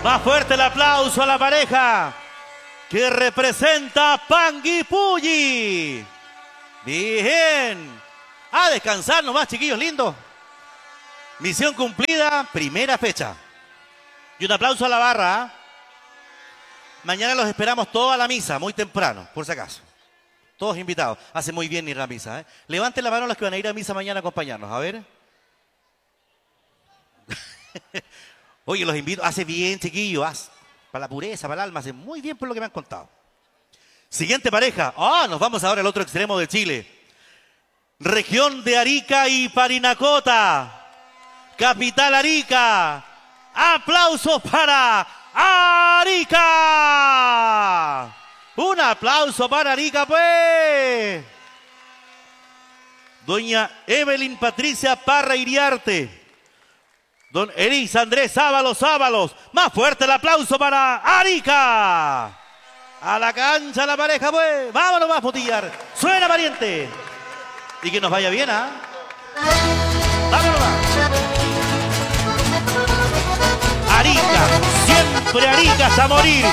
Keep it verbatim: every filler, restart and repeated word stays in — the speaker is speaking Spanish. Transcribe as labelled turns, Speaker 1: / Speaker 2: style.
Speaker 1: Más fuerte el aplauso a la pareja que representa Panguipulli. Bien. A descansar nomás, chiquillos lindos. Misión cumplida, primera fecha. Y un aplauso a la barra. ¿eh? Mañana los esperamos todos a la misa, muy temprano, por si acaso. Todos invitados. Hace muy bien ir a la misa. ¿eh? Levanten la mano los que van a ir a misa mañana a acompañarnos. A ver. Oye, los invito. Hace bien, chiquillos. Haz, para la pureza, para el alma. Hace muy bien por lo que me han contado. Siguiente pareja. Ah, nos vamos ahora al otro extremo de Chile. Región de Arica y Parinacota. Capital Arica. Aplausos para Arica. Un aplauso para Arica, pues. Doña Evelyn Patricia Parra Iriarte. Don Eris Andrés Ábalos Ábalos. Más fuerte el aplauso para Arica. A la cancha la pareja, pues. Vámonos más, Potillar. Suena, pariente. Y que nos vaya bien, ¿ah? ¿eh? Vámonos más. Arica, siempre Arica hasta morir.